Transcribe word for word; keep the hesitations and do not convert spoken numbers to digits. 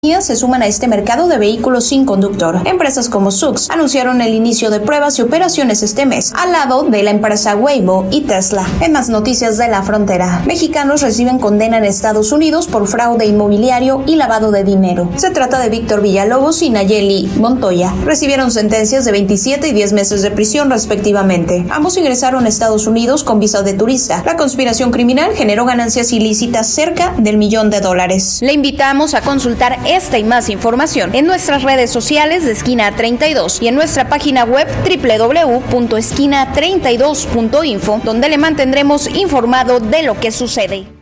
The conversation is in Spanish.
se suman a este mercado de vehículos sin conductor. Empresas como Zoox anunciaron el inicio de pruebas y operaciones este mes, al lado de la empresa Waymo y Tesla. En más noticias de la frontera, mexicanos reciben condena en Estados Unidos por fraude inmobiliario y lavado de dinero. Se trata de Víctor Villalobos y Nayeli Montoya. Recibieron sentencias de veintisiete y diez meses de prisión respectivamente. Ambos ingresaron a Estados Unidos con visa de turista. La conspiración criminal generó ganancias ilícitas cerca del millón de dólares. Le invitamos a consultar esta y más información en nuestras redes sociales de Esquina treinta y dos y en nuestra página web doble u doble u doble u punto esquina treinta y dos punto info, donde le mantendremos informado de lo que sucede.